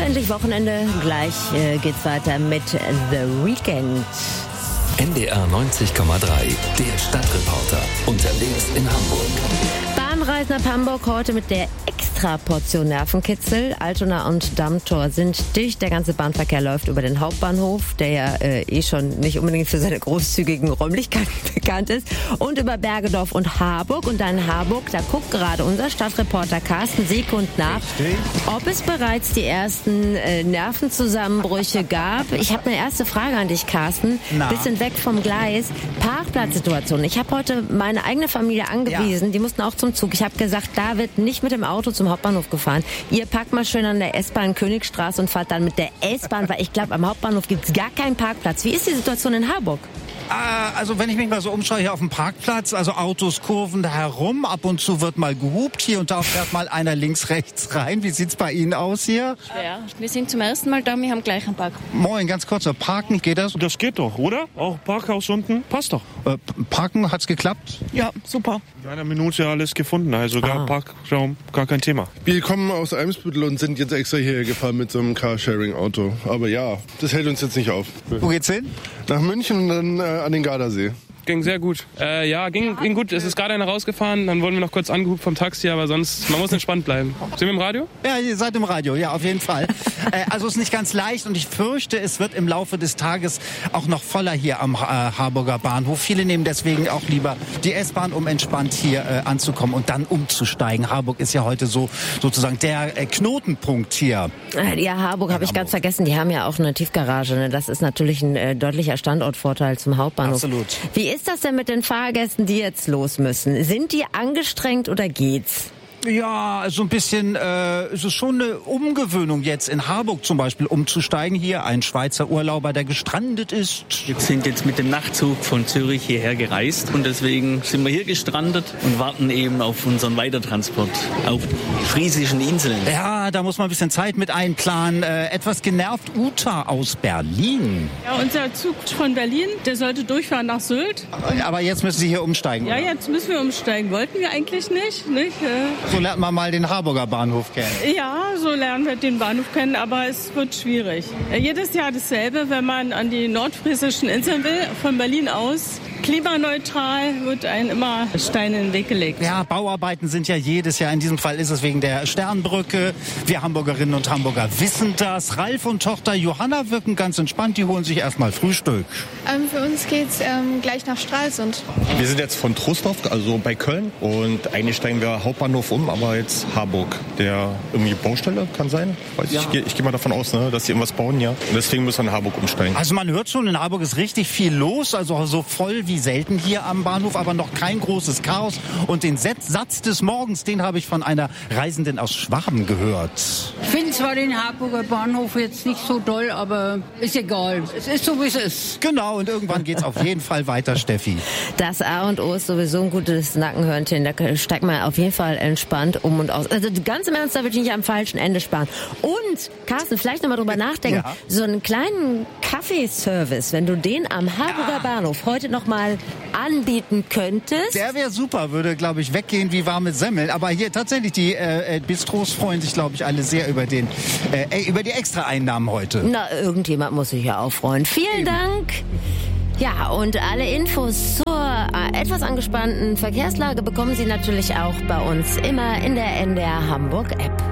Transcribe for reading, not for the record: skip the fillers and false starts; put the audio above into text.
endlich Wochenende. Gleich geht's weiter mit The Weeknd. NDR 90,3, der Stadtreporter. Unterwegs in Hamburg. Bahnreisen nach Hamburg heute mit der Extraportion Nervenkitzel. Altona und Dammtor sind dicht. Der ganze Bahnverkehr läuft über den Hauptbahnhof, der ja schon nicht unbedingt für seine großzügigen Räumlichkeiten bekannt ist. Und über Bergedorf und Harburg. Und dann Harburg, da guckt gerade unser Stadtreporter Carsten Seekund nach, ob es bereits die ersten Nervenzusammenbrüche gab. Ich habe eine erste Frage an dich, Carsten. Bisschen weg vom Gleis. Parkplatzsituation. Ich habe heute meine eigene Familie angewiesen. Die mussten auch zum Zug. Ich habe gesagt, da wird nicht mit dem Auto zum Hauptbahnhof gefahren. Ihr parkt mal schön an der S-Bahn Königstraße und fahrt dann mit der S-Bahn, weil ich glaube, am Hauptbahnhof gibt es gar keinen Parkplatz. Wie ist die Situation in Harburg? Also wenn ich mich mal so umschaue hier auf dem Parkplatz, also Autos kurven da herum, ab und zu wird mal gehupt, hier und da fährt mal einer links, rechts rein. Wie sieht's bei Ihnen aus hier? Ja, wir sind zum ersten Mal da, wir haben gleich einen Park. Moin, ganz kurz, parken, geht das? Das geht doch, oder? Auch Parkhaus unten, passt doch. Parken, hat's geklappt? Ja, super. In einer Minute alles gefunden, also Parkraum, gar kein Thema. Wir kommen aus Eimsbüttel und sind jetzt extra hierher gefahren mit so einem Carsharing-Auto. Aber ja, das hält uns jetzt nicht auf. Wo geht's hin? Nach München und dann an den Gardasee. Ging sehr gut. Ging gut. Es ist gerade einer rausgefahren, dann wurden wir noch kurz angehupt vom Taxi, aber sonst, man muss entspannt bleiben. Sind wir im Radio? Ja, ihr seid im Radio, ja, auf jeden Fall. Also ist nicht ganz leicht und ich fürchte, es wird im Laufe des Tages auch noch voller hier am Harburger Bahnhof. Viele nehmen deswegen auch lieber die S-Bahn, um entspannt hier anzukommen und dann umzusteigen. Harburg ist ja heute so sozusagen der Knotenpunkt hier. Ja, Harburg habe ich ganz vergessen. Die haben ja auch eine Tiefgarage. Ne? Das ist natürlich ein deutlicher Standortvorteil zum Hauptbahnhof. Absolut. Wie ist das denn mit den Fahrgästen, die jetzt los müssen? Sind die angestrengt oder geht's? Ja, so ein bisschen, es ist schon eine Umgewöhnung jetzt in Harburg zum Beispiel umzusteigen. Hier ein Schweizer Urlauber, der gestrandet ist. Wir sind jetzt mit dem Nachtzug von Zürich hierher gereist und deswegen sind wir hier gestrandet und warten eben auf unseren Weitertransport auf die friesischen Inseln. Ja, da muss man ein bisschen Zeit mit einplanen. Etwas genervt Uta aus Berlin. Ja, unser Zug von Berlin, der sollte durchfahren nach Sylt. Aber jetzt müssen Sie hier umsteigen, Ja, oder? jetzt müssen wir umsteigen. Wollten wir eigentlich nicht. So lernt man mal den Harburger Bahnhof kennen. Ja, so lernen wir den Bahnhof kennen, aber es wird schwierig. Jedes Jahr dasselbe, wenn man an die nordfriesischen Inseln will, von Berlin aus. Klimaneutral wird einem immer Steine in den Weg gelegt. Ja, Bauarbeiten sind ja jedes Jahr. In diesem Fall ist es wegen der Sternbrücke. Wir Hamburgerinnen und Hamburger wissen das. Ralf und Tochter Johanna wirken ganz entspannt. Die holen sich erstmal Frühstück. Für uns geht's gleich nach Stralsund. Wir sind jetzt von Troisdorf, also bei Köln. Und eigentlich steigen wir Hauptbahnhof um, aber jetzt Harburg. Der irgendwie Baustelle kann sein. Ich gehe mal davon aus, ne, dass sie irgendwas bauen, ja. Und deswegen müssen wir in Harburg umsteigen. Also man hört schon, in Harburg ist richtig viel los. Also so voll wie selten hier am Bahnhof, aber noch kein großes Chaos. Und den Satz des Morgens, den habe ich von einer Reisenden aus Schwaben gehört. Ich finde zwar den Harburger Bahnhof jetzt nicht so doll, aber ist egal. Es ist so, wie es ist. Genau, und irgendwann geht's auf jeden Fall weiter, Steffi. Das A und O ist sowieso ein gutes Nackenhörnchen. Da steigt man auf jeden Fall entspannt um und aus. Also ganz im Ernst, da würde ich nicht am falschen Ende sparen. Und, Carsten, vielleicht nochmal drüber nachdenken. Ja. So einen kleinen Kaffeeservice, wenn du den am Harburger Bahnhof heute nochmal anbieten könntest. Der wäre super, würde, glaube ich, weggehen wie warme Semmeln. Aber hier tatsächlich, die Bistros freuen sich, glaube ich, alle sehr über die Extra-Einnahmen heute. Na, irgendjemand muss sich ja auch freuen. Vielen Dank. Ja, und alle Infos zur etwas angespannten Verkehrslage bekommen Sie natürlich auch bei uns immer in der NDR Hamburg App.